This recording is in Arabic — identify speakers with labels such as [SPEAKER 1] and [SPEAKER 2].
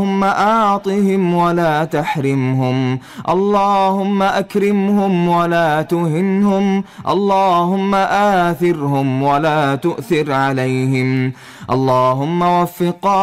[SPEAKER 1] اللهم أعطهم ولا تحرمهم، اللهم أكرمهم ولا تهنهم، اللهم آثرهم ولا تؤثر عليهم، اللهم وفق